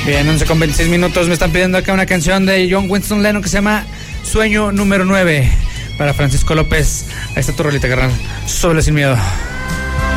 Bien, 11:26. Me están pidiendo acá una canción de John Winston Lennon que se llama Sueño número 9 para Francisco López. Ahí está tu rolita, carnal. Solo sin miedo.